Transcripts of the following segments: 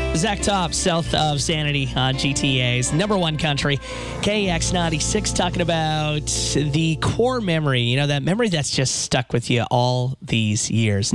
Zach Top, south of Sanity on GTA's number one country, KX96, talking about the core memory, you know, that memory that's just stuck with you all these years.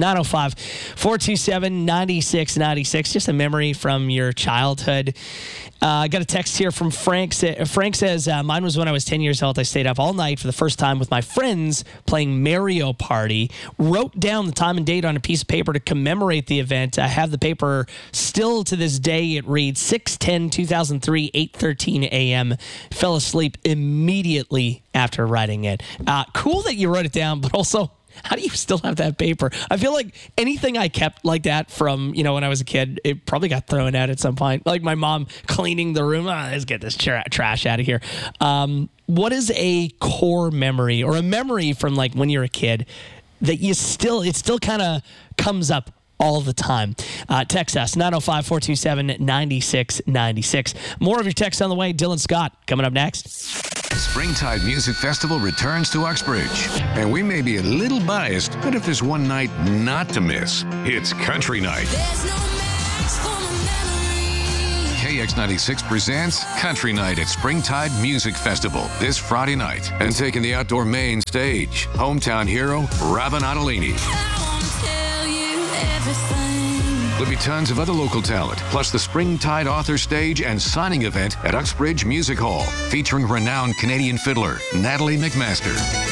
905-427-9696, just a memory from your childhood. I got a text here from Frank. Frank says, mine was when I was 10 years old. I stayed up all night for the first time with my friends playing Mario Party, wrote down the time and date on a piece of paper to commemorate the event. I have the paper still to this day. It reads 6/10/2003, 8:13 a.m. Fell asleep immediately after writing it. Cool that you wrote it down, but also, how do you still have that paper? I feel like anything I kept like that from, when I was a kid, it probably got thrown out at some point. Like my mom cleaning the room. Let's get this trash out of here. What is a core memory or a memory from like when you're a kid that it still kind of comes up all the time? Text us, 905-427-9696. More of your texts on the way. Dylan Scott coming up next. Springtide Music Festival returns to Uxbridge. And we may be a little biased, but if there's one night not to miss, it's Country Night. There's no match for my memory. KX96 presents Country Night at Springtide Music Festival this Friday night. And taking the outdoor main stage, hometown hero Robin Ottolini. I want to tell you everything. There'll be tons of other local talent, plus the Springtide Author Stage and signing event at Uxbridge Music Hall, featuring renowned Canadian fiddler Natalie McMaster.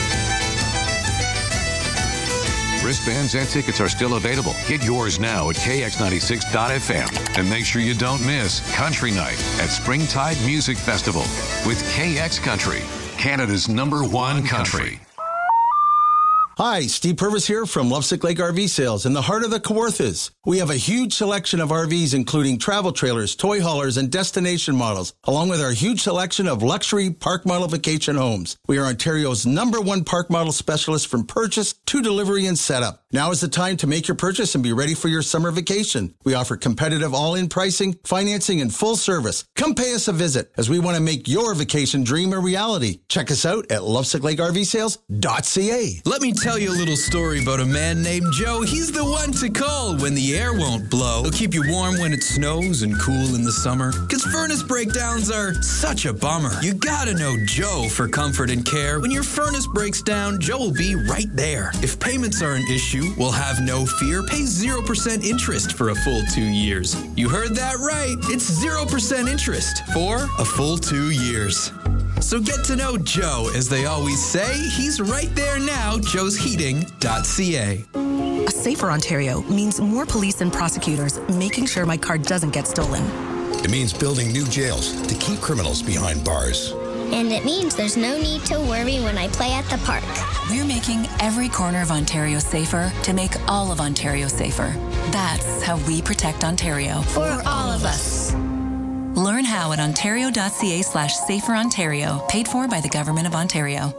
Wristbands and tickets are still available. Get yours now at kx96.fm. And make sure you don't miss Country Night at Springtide Music Festival with KX Country, Canada's #1 country. Hi, Steve Purvis here from Lovesick Lake RV Sales in the heart of the Kawarthas. We have a huge selection of RVs, including travel trailers, toy haulers, and destination models, along with our huge selection of luxury park model vacation homes. We are Ontario's #1 park model specialist from purchase to delivery and setup. Now is the time to make your purchase and be ready for your summer vacation. We offer competitive all-in pricing, financing, and full service. Come pay us a visit as we want to make your vacation dream a reality. Check us out at lovesicklakervsales.ca. Let me tell you a little story about a man named Joe. He's the one to call when the air won't blow. He'll keep you warm when it snows and cool in the summer. Because furnace breakdowns are such a bummer. You gotta know Joe for comfort and care. When your furnace breaks down, Joe will be right there. If payments are an issue, we'll have no fear. Pay 0% interest for a full 2 years. You heard that right. It's 0% interest for a full 2 years. So get to know Joe. As they always say, he's right there now, joesheating.ca. A safer Ontario means more police and prosecutors making sure my car doesn't get stolen. It means building new jails to keep criminals behind bars. And it means there's no need to worry when I play at the park. We're making every corner of Ontario safer to make all of Ontario safer. That's how we protect Ontario. For all of us. Learn how at ontario.ca/saferontario, paid for by the Government of Ontario.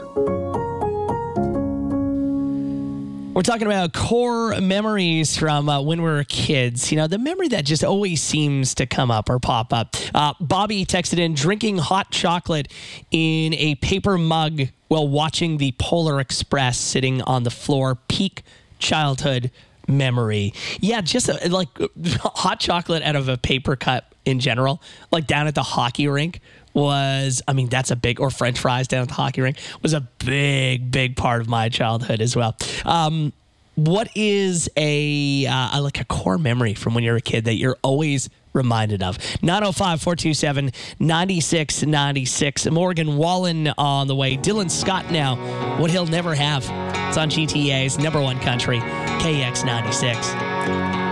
We're talking about core memories from when we were kids. The memory that just always seems to come up or pop up. Bobby texted in, drinking hot chocolate in a paper mug while watching the Polar Express sitting on the floor. Peak childhood memory. Yeah, just like hot chocolate out of a paper cup in general, like down at the hockey rink that's a big, or French fries down at the hockey rink was a big part of my childhood as well. What is a core memory from when you're a kid that you're always reminded of? 905-427-9696. Morgan Wallen on the way. Dylan Scott now. What he'll never have. It's on GTA's #1 country, KX96.